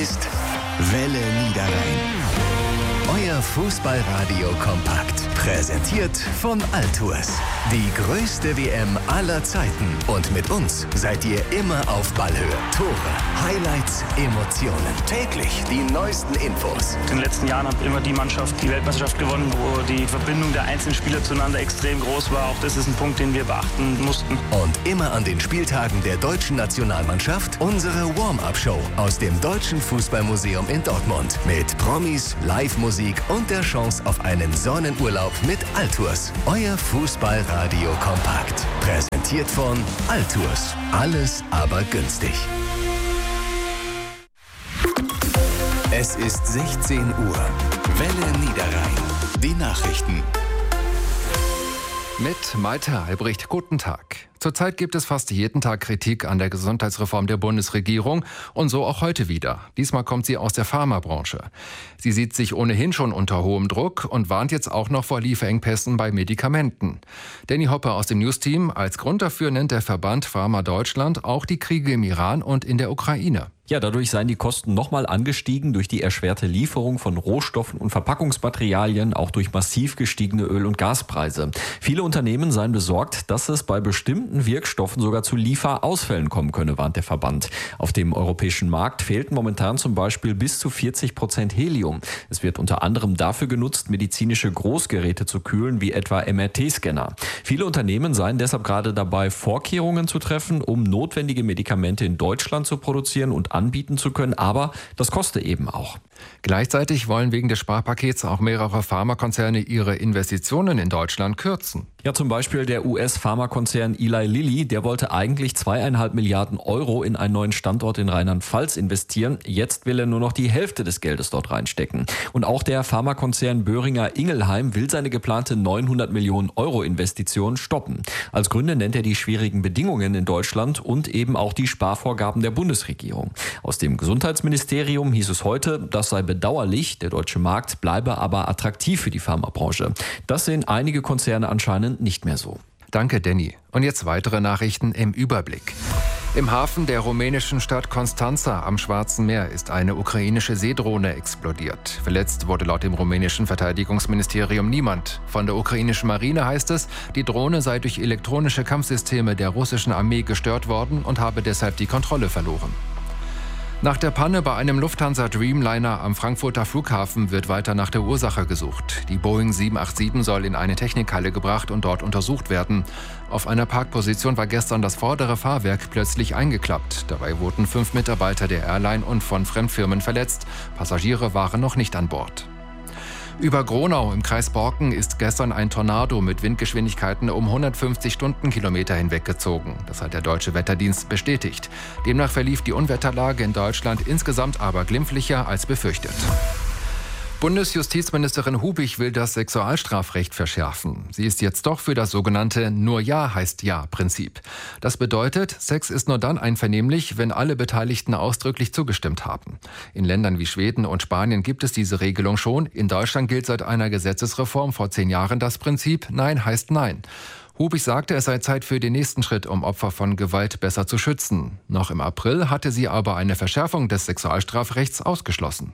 ist Welle Niederrhein. Euer Fußballradio kompakt. Präsentiert von Altours. Die größte WM aller Zeiten. Und mit uns seid ihr immer auf Ballhöhe. Tore, Highlights, Emotionen. Täglich die neuesten Infos. In den letzten Jahren hat immer die Mannschaft die Weltmeisterschaft gewonnen, wo die Verbindung der einzelnen Spieler zueinander extrem groß war. Auch das ist ein Punkt, den wir beachten mussten. Und immer an den Spieltagen der deutschen Nationalmannschaft unsere Warm-Up-Show aus dem Deutschen Fußballmuseum in Dortmund. Mit Promis, Live-Musik und der Chance auf einen Sonnenurlaub mit Altours. Euer Fußballradio kompakt. Präsentiert von Altours. Alles aber günstig. Es ist 16 Uhr. Welle Niederrhein. Die Nachrichten. Mit Malte Albrecht, guten Tag. Zurzeit gibt es fast jeden Tag Kritik an der Gesundheitsreform der Bundesregierung und so auch heute wieder. Diesmal kommt sie aus der Pharmabranche. Sie sieht sich ohnehin schon unter hohem Druck und warnt jetzt auch noch vor Lieferengpässen bei Medikamenten. Danny Hoppe aus dem News-Team, als Grund dafür nennt der Verband Pharma Deutschland auch die Kriege im Iran und in der Ukraine. Ja, dadurch seien die Kosten nochmal angestiegen durch die erschwerte Lieferung von Rohstoffen und Verpackungsmaterialien, auch durch massiv gestiegene Öl- und Gaspreise. Viele Unternehmen seien besorgt, dass es bei bestimmten Wirkstoffen sogar zu Lieferausfällen kommen könne, warnt der Verband. Auf dem europäischen Markt fehlten momentan zum Beispiel bis zu 40% Helium. Es wird unter anderem dafür genutzt, medizinische Großgeräte zu kühlen, wie etwa MRT-Scanner. Viele Unternehmen seien deshalb gerade dabei, Vorkehrungen zu treffen, um notwendige Medikamente in Deutschland zu produzieren und anbieten zu können, aber das kostet eben auch. Gleichzeitig wollen wegen des Sparpakets auch mehrere Pharmakonzerne ihre Investitionen in Deutschland kürzen. Ja, zum Beispiel der US-Pharmakonzern Eli Lilly, der wollte eigentlich 2,5 Milliarden Euro in einen neuen Standort in Rheinland-Pfalz investieren. Jetzt will er nur noch die Hälfte des Geldes dort reinstecken. Und auch der Pharmakonzern Boehringer Ingelheim will seine geplante 900 Millionen Euro Investition stoppen. Als Gründe nennt er die schwierigen Bedingungen in Deutschland und eben auch die Sparvorgaben der Bundesregierung. Aus dem Gesundheitsministerium hieß es heute, das sei bedauerlich, der deutsche Markt bleibe aber attraktiv für die Pharmabranche. Das sehen einige Konzerne anscheinend nicht mehr so. Danke, Danny. Und jetzt weitere Nachrichten im Überblick. Im Hafen der rumänischen Stadt Constanța am Schwarzen Meer ist eine ukrainische Seedrohne explodiert. Verletzt wurde laut dem rumänischen Verteidigungsministerium niemand. Von der ukrainischen Marine heißt es, die Drohne sei durch elektronische Kampfsysteme der russischen Armee gestört worden und habe deshalb die Kontrolle verloren. Nach der Panne bei einem Lufthansa Dreamliner am Frankfurter Flughafen wird weiter nach der Ursache gesucht. Die Boeing 787 soll in eine Technikhalle gebracht und dort untersucht werden. Auf einer Parkposition war gestern das vordere Fahrwerk plötzlich eingeklappt. Dabei wurden 5 Mitarbeiter der Airline und von Fremdfirmen verletzt. Passagiere waren noch nicht an Bord. Über Gronau im Kreis Borken ist gestern ein Tornado mit Windgeschwindigkeiten um 150 Stundenkilometer hinweggezogen. Das hat der Deutsche Wetterdienst bestätigt. Demnach verlief die Unwetterlage in Deutschland insgesamt aber glimpflicher als befürchtet. Bundesjustizministerin Hubich will das Sexualstrafrecht verschärfen. Sie ist jetzt doch für das sogenannte Nur Ja heißt Ja-Prinzip. Das bedeutet, Sex ist nur dann einvernehmlich, wenn alle Beteiligten ausdrücklich zugestimmt haben. In Ländern wie Schweden und Spanien gibt es diese Regelung schon. In Deutschland gilt seit einer Gesetzesreform vor 10 Jahren das Prinzip Nein heißt Nein. Hubich sagte, es sei Zeit für den nächsten Schritt, um Opfer von Gewalt besser zu schützen. Noch im April hatte sie aber eine Verschärfung des Sexualstrafrechts ausgeschlossen.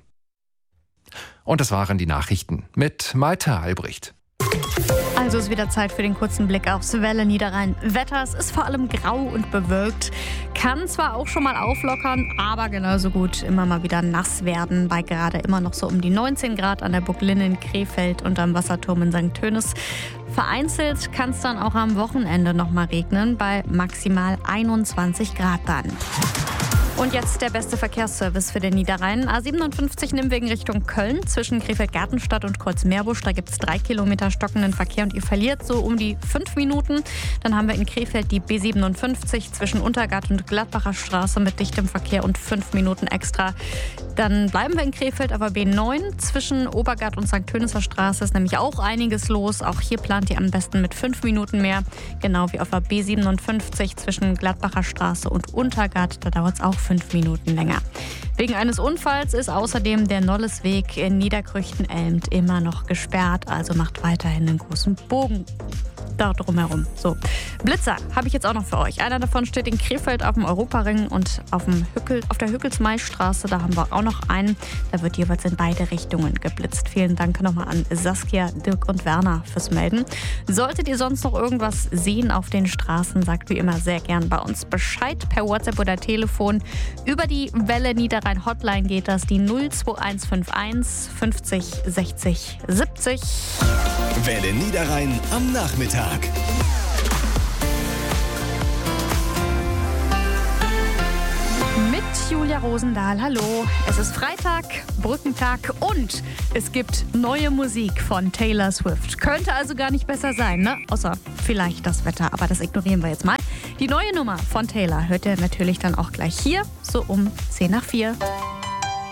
Und das waren die Nachrichten mit Malte Albrecht. Also ist wieder Zeit für den kurzen Blick aufs Welle Niederrhein. Wetter, es ist vor allem grau und bewölkt. Kann zwar auch schon mal auflockern, aber genauso gut immer mal wieder nass werden. Bei gerade immer noch so um die 19 Grad an der Burg Linn in Krefeld und am Wasserturm in St. Tönis. Vereinzelt kann es dann auch am Wochenende noch mal regnen, bei maximal 21 Grad dann. Und jetzt der beste Verkehrsservice für den Niederrhein. A57 Nimwegen Richtung Köln zwischen Krefeld-Gartenstadt und Kreuz-Meerbusch. Da gibt es 3 Kilometer stockenden Verkehr und ihr verliert so um die 5 Minuten. Dann haben wir in Krefeld die B57 zwischen Untergart und Gladbacher Straße mit dichtem Verkehr und 5 Minuten extra. Dann bleiben wir in Krefeld, aber B9 zwischen Obergart und St. Töniser Straße ist nämlich auch einiges los. Auch hier plant ihr am besten mit 5 Minuten mehr. Genau wie auf der B57 zwischen Gladbacher Straße und Untergart. Da dauert es auch 5 Minuten länger. Wegen eines Unfalls ist außerdem der Nollesweg in Niederkrüchten-Elmt immer noch gesperrt. Also macht weiterhin einen großen Bogen. da drumherum. So, Blitzer habe ich jetzt auch noch für euch. Einer davon steht in Krefeld auf dem Europaring und auf der Hückelsmaistraße, da haben wir auch noch einen. Da wird jeweils in beide Richtungen geblitzt. Vielen Dank nochmal an Saskia, Dirk und Werner fürs Melden. Solltet ihr sonst noch irgendwas sehen auf den Straßen, sagt wie immer sehr gern bei uns Bescheid per WhatsApp oder Telefon. Über die Welle Niederrhein Hotline geht das, die 02151 50 60 70. Welle Niederrhein am Nachmittag. Mit Julia Rosendahl, hallo. Es ist Freitag, Brückentag und es gibt neue Musik von Taylor Swift. Könnte also gar nicht besser sein, ne? Außer vielleicht das Wetter, aber das ignorieren wir jetzt mal. Die neue Nummer von Taylor hört ihr natürlich dann auch gleich hier, so um 3:10.